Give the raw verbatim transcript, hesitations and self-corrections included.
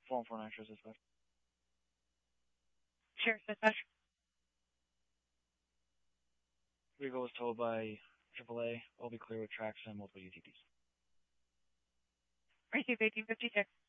four one four nine shows dispatch. Sheriff's dispatch. Vehicle was towed by triple A. All be clear with tracks and multiple U T Ps. Receive eighteen fifty-six.